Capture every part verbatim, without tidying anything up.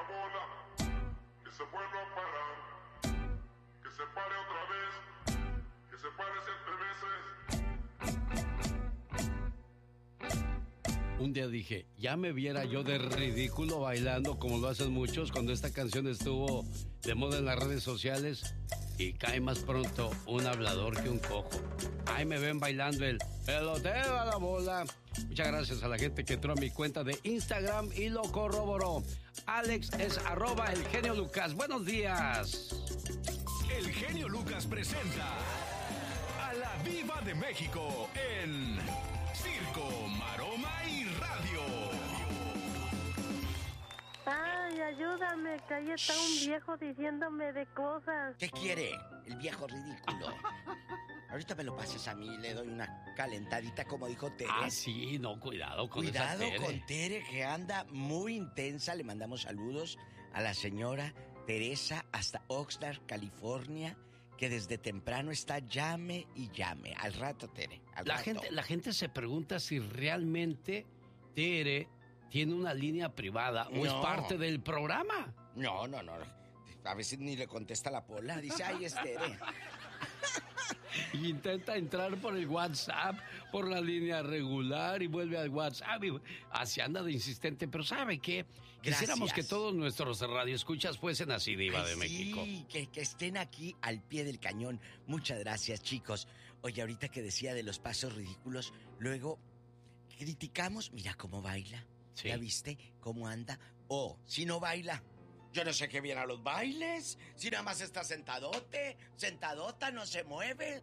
la bola, que se vuelva a parar, que se pare otra vez, que se pare siete veces. Un día dije, ya me viera yo de ridículo bailando como lo hacen muchos cuando esta canción estuvo de moda en las redes sociales y cae más pronto un hablador que un cojo. Ahí me ven bailando el peloteo a la bola. Muchas gracias a la gente que entró a mi cuenta de Instagram y lo corroboró. Alex es arroba el genio Lucas. Buenos días. El genio Lucas presenta a la Viva de México en Circo, Maroma y Radio. Ay, ayúdame, que ahí está un viejo diciéndome de cosas. ¿Qué quiere el viejo ridículo? Ahorita me lo pases a mí y le doy una calentadita, como dijo Tere. Ah, sí, no, cuidado con Cuidado esa Tere. con Tere, que anda muy intensa. Le mandamos saludos a la señora Teresa hasta Oxnard, California, que desde temprano está llame y llame. Al rato, Tere, al La rato. gente, la gente se pregunta si realmente Tere tiene una línea privada o No. es parte del programa. No, no, no. A veces ni le contesta la Pola. Dice, ay, es Tere. Y intenta entrar por el WhatsApp, por la línea regular y vuelve al WhatsApp. Y así anda de insistente. Pero ¿sabe qué? Quisiéramos que todos nuestros radioescuchas fuesen así, Diva Ay, de México. Sí, que, que estén aquí al pie del cañón. Muchas gracias, chicos. Oye, ahorita que decía de los pasos ridículos, luego criticamos, mira cómo baila. Sí. ¿Ya viste cómo anda? O, si no baila, yo no sé qué viene a los bailes. Si nada más está sentadote, sentadota, no se mueve.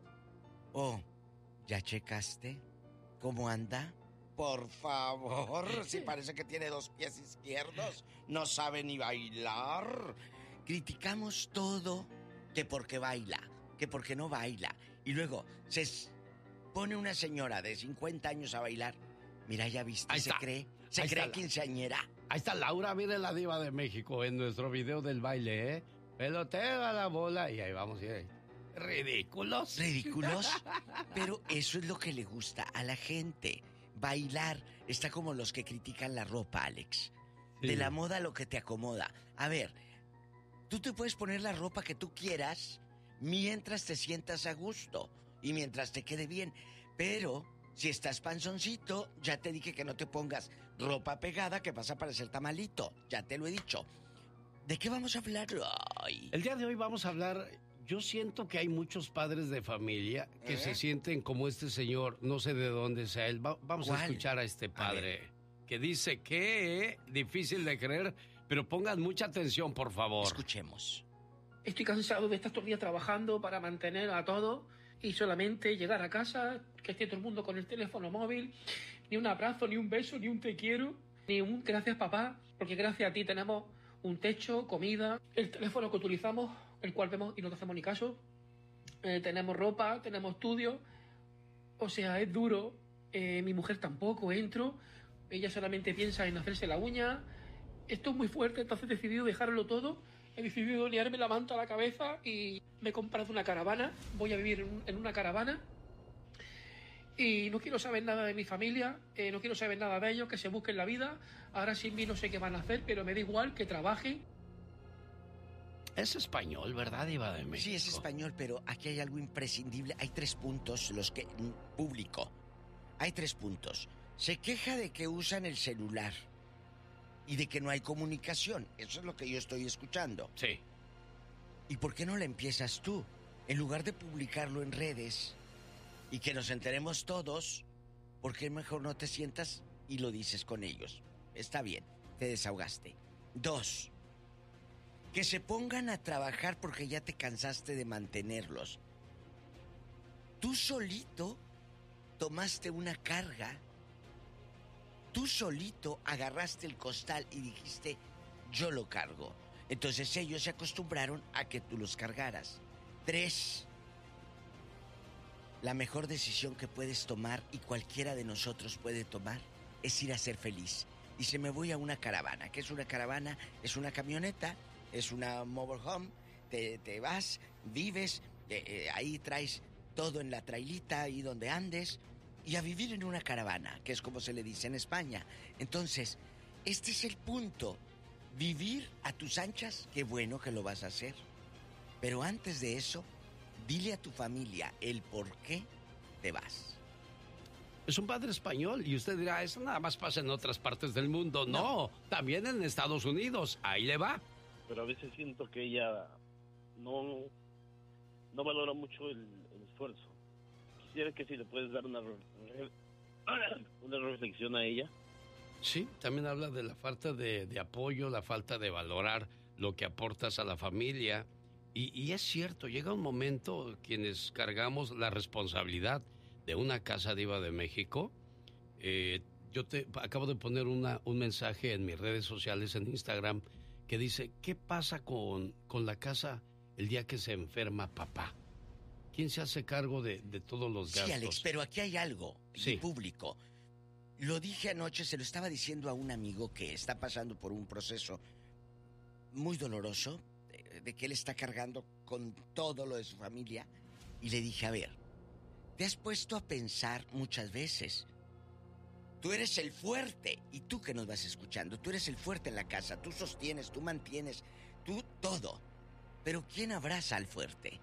O, ¿ya checaste cómo anda? Por favor, si parece que tiene dos pies izquierdos, no sabe ni bailar. Criticamos todo, que porque baila, que porque no baila. Y luego se pone una señora de cincuenta años a bailar. Mira, ya viste, Ahí se está. cree, se Ahí cree está. quinceañera. Ahí está Laura, mire la Diva de México en nuestro video del baile, ¿eh? Peloteo a la bola y ahí vamos. ¿eh? Ridículos. Ridículos. Pero eso es lo que le gusta a la gente. Bailar. Está como los que critican la ropa, Alex. Sí. De la moda lo que te acomoda. A ver, tú te puedes poner la ropa que tú quieras mientras te sientas a gusto y mientras te quede bien. Pero si estás panzoncito, ya te dije que no te pongas ropa pegada que vas a parecer tamalito. Ya te lo he dicho. ¿De qué vamos a hablar hoy? El día de hoy vamos a hablar. Yo siento que hay muchos padres de familia que ¿Eh? se sienten como este señor, no sé de dónde sea él. Va- vamos ¿Cuál? a escuchar a este padre que dice que difícil de creer, pero pongan mucha atención, por favor. Escuchemos. Estoy cansado de estar todo el día trabajando para mantener a todos y solamente llegar a casa, que esté todo el mundo con el teléfono móvil, ni un abrazo, ni un beso, ni un te quiero, ni un gracias papá, porque gracias a ti tenemos un techo, comida, el teléfono que utilizamos, el cual vemos y no te hacemos ni caso, eh, tenemos ropa, tenemos estudio, o sea, es duro. Eh, mi mujer tampoco, entro, ella solamente piensa en hacerse la uña. Esto es muy fuerte, entonces he decidido dejarlo todo. He decidido liarme la manta a la cabeza y me he comprado una caravana. Voy a vivir en, un, en una caravana. Y no quiero saber nada de mi familia, eh, no quiero saber nada de ellos, que se busquen la vida. Ahora sin mí no sé qué van a hacer, pero me da igual que trabajen. Es español, ¿verdad, Diva de México? Sí, es español, pero aquí hay algo imprescindible. Hay tres puntos, los que... Público. Hay tres puntos. Se queja de que usan el celular y de que no hay comunicación. Eso es lo que yo estoy escuchando. Sí. ¿Y por qué no la empiezas tú? En lugar de publicarlo en redes y que nos enteremos todos, ¿por qué mejor no te sientas y lo dices con ellos? Está bien, te desahogaste. Dos, que se pongan a trabajar porque ya te cansaste de mantenerlos. Tú solito tomaste una carga. Tú solito agarraste el costal y dijiste, yo lo cargo. Entonces ellos se acostumbraron a que tú los cargaras. Tres, la mejor decisión que puedes tomar y cualquiera de nosotros puede tomar es ir a ser feliz. Dice, me voy a una caravana. ¿Qué es una caravana? Es una camioneta, es una mobile home. Te, te vas, vives, eh, eh, ahí traes todo en la trailita, ahí donde andes, y a vivir en una caravana, que es como se le dice en España. Entonces, este es el punto. vivir a tus anchas, qué bueno que lo vas a hacer. Pero antes de eso, dile a tu familia el por qué te vas. Es un padre español y usted dirá, eso nada más pasa en otras partes del mundo. No, no, también en Estados Unidos, ahí le va. Pero a veces siento que ella no, no valora mucho el, el esfuerzo. Quisiera que si le puedes dar una, una reflexión a ella. Sí, también habla de la falta de, de apoyo, la falta de valorar lo que aportas a la familia. Y, y es cierto, llega un momento quienes cargamos la responsabilidad de una casa diva de México. Eh, yo te acabo de poner una, un mensaje en mis redes sociales, en Instagram, que dice, ¿qué pasa con, con la casa el día que se enferma papá? ¿Quién se hace cargo de, de todos los gastos? Sí, Alex, pero aquí hay algo, sí. Público. Lo dije anoche, se lo estaba diciendo a un amigo que está pasando por un proceso muy doloroso, de, de que él está cargando con todo lo de su familia, y le dije, a ver, ¿te has puesto a pensar muchas veces? Tú eres el fuerte, y tú que nos vas escuchando, tú eres el fuerte en la casa, tú sostienes, tú mantienes, tú todo. Pero ¿quién abraza al fuerte?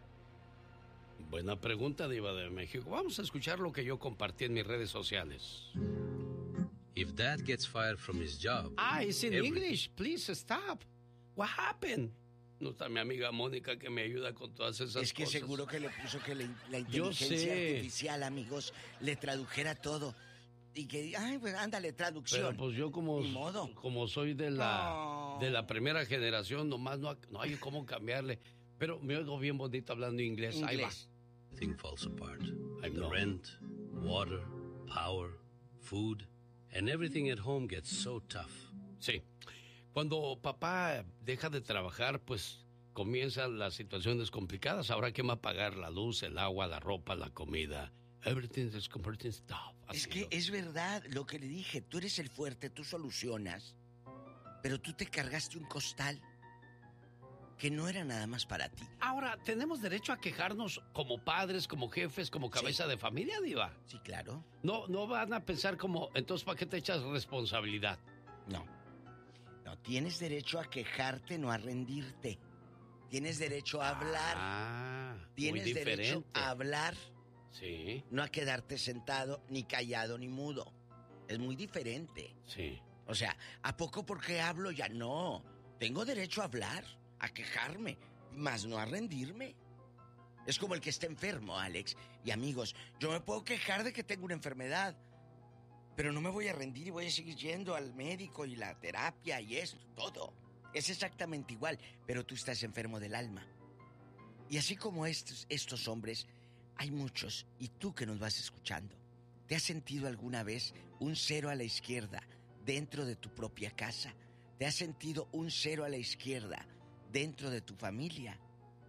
Buena pregunta, diva de México. Vamos a escuchar lo que yo compartí en mis redes sociales. If dad gets fired from his job... Ah, it's in every... English. Please stop. What happened? No está mi amiga Mónica que me ayuda con todas esas cosas. Es que cosas. seguro que le puso que la, la Yo inteligencia sé. artificial, amigos, le tradujera todo. Y que, ay, pues ándale, traducción. Pero pues yo como, Ni modo. como soy de la, No. de la primera generación, nomás no, no hay cómo cambiarle. Pero me oigo bien bonito hablando inglés. Inglés. Ahí va. Everything falls apart. I The know. rent, water, power, food, and everything at home gets so tough. Sí. Cuando papá deja de trabajar, pues comienzan las situaciones complicadas. Ahora, ¿quién va a pagar la luz, el agua, la ropa, la comida? Everything is converting stuff. Es Así que lo- es verdad lo que le dije, tú eres el fuerte, tú solucionas, pero tú te cargaste un costal que no era nada más para ti. Ahora, ¿tenemos derecho a quejarnos como padres, como jefes, como cabeza Sí. de familia, diva? Sí, claro. No, no van a pensar como, entonces, ¿para qué te echas responsabilidad? No. No, tienes derecho a quejarte, no a rendirte. Tienes derecho a hablar. Ah, muy Tienes derecho diferente. a hablar, Sí, no a quedarte sentado, ni callado, ni mudo. Es muy diferente. sí. O sea, ¿a poco porque hablo ya? No. Tengo derecho a hablar, a quejarme, más no a rendirme. Es como el que está enfermo, Alex. Y amigos, yo me puedo quejar de que tengo una enfermedad, pero no me voy a rendir y voy a seguir yendo al médico y la terapia y esto, todo. Es exactamente igual, pero tú estás enfermo del alma. Y así como estos, estos hombres, hay muchos, y tú que nos vas escuchando, ¿te has sentido alguna vez un cero a la izquierda dentro de tu propia casa? ¿Te has sentido un cero a la izquierda dentro de tu familia?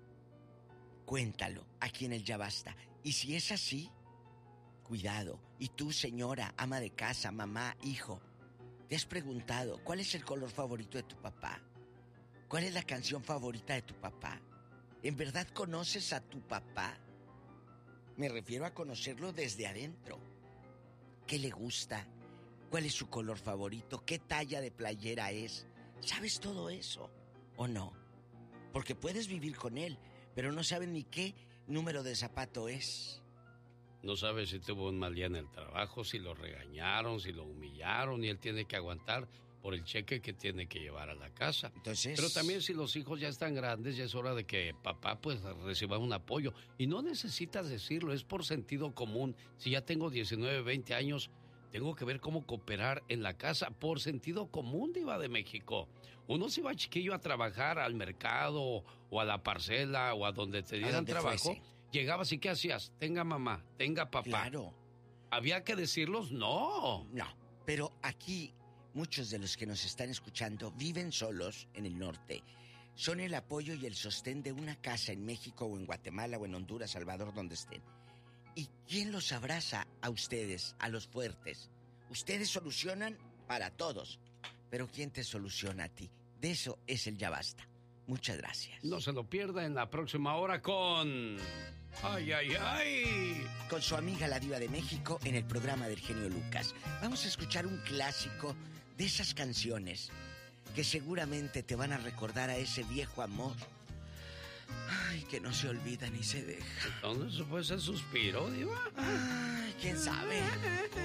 Cuéntalo aquí en el Ya Basta. Y si es así, cuidado. Y tú, señora, ama de casa, mamá, hijo, ¿te has preguntado cuál es el color favorito de tu papá? ¿Cuál es la canción favorita de tu papá? ¿En verdad conoces a tu papá? Me refiero a conocerlo desde adentro. ¿Qué le gusta? ¿Cuál es su color favorito? ¿Qué talla de playera es? ¿Sabes todo eso o no? Porque puedes vivir con él, pero no sabes ni qué número de zapato es. No sabe si tuvo un mal día en el trabajo, si lo regañaron, si lo humillaron y él tiene que aguantar por el cheque que tiene que llevar a la casa. Entonces... Pero también si los hijos ya están grandes, ya es hora de que papá pues reciba un apoyo. Y no necesitas decirlo, es por sentido común. Si ya tengo diecinueve, veinte años, tengo que ver cómo cooperar en la casa por sentido común, diva de México. Uno se iba chiquillo a trabajar al mercado o a la parcela o a donde te dieran donde trabajo. fuese. Llegabas y ¿qué hacías? Tenga mamá, tenga papá. Claro. ¿Había que decirlos? No. No, pero aquí muchos de los que nos están escuchando viven solos en el norte. Son el apoyo y el sostén de una casa en México o en Guatemala o en Honduras, Salvador, donde estén. ¿Y quién los abraza a ustedes, a los fuertes? Ustedes solucionan para todos, pero ¿quién te soluciona a ti? De eso es el Ya Basta. Muchas gracias. No se lo pierda en la próxima hora con... ¡Ay, ay, ay! Con su amiga la Diva de México en el programa del genio Lucas. Vamos a escuchar un clásico de esas canciones que seguramente te van a recordar a ese viejo amor. Ay, que no se olvida ni se deja. ¿Dónde se fue ese suspiro, Diva? Ay, quién sabe.